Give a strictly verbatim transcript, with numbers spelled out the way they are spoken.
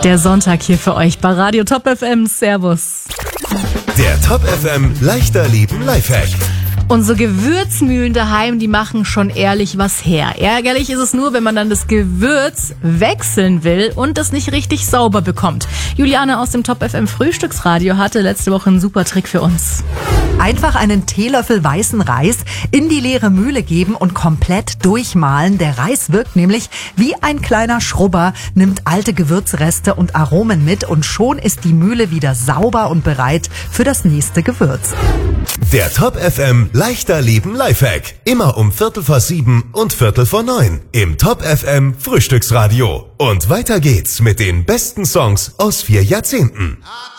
Der Sonntag hier für euch bei Radio Top F M. Servus. Der Top F M Leichter Leben Lifehack. Unsere Gewürzmühlen daheim, die machen schon ehrlich was her. Ärgerlich ist es nur, wenn man dann das Gewürz wechseln will und das nicht richtig sauber bekommt. Juliane aus dem Top F M Frühstücksradio hatte letzte Woche einen super Trick für uns. Einfach einen Teelöffel weißen Reis in die leere Mühle geben und komplett durchmahlen. Der Reis wirkt nämlich wie ein kleiner Schrubber, nimmt alte Gewürzreste und Aromen mit und schon ist die Mühle wieder sauber und bereit für das nächste Gewürz. Der Top F M Leichter Leben Lifehack. Immer um Viertel vor sieben und Viertel vor neun im Top F M Frühstücksradio. Und weiter geht's mit den besten Songs aus vier Jahrzehnten.